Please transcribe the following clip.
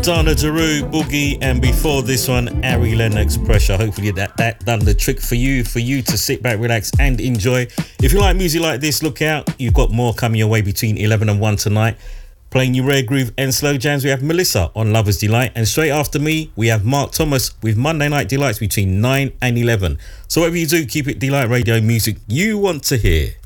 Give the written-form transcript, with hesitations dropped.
Donna Daru, Boogie, and before this one, Ari Lennox, Pressure. Hopefully that done the trick for you to sit back, relax, and enjoy. If you like music like this, look out. You've got more coming your way between 11 and 1 tonight. Playing you rare groove and slow jams, we have Melissa on Lover's Delight. And straight after me, we have Mark Thomas with Monday Night Delights between 9 and 11. So whatever you do, keep it Delight Radio music you want to hear.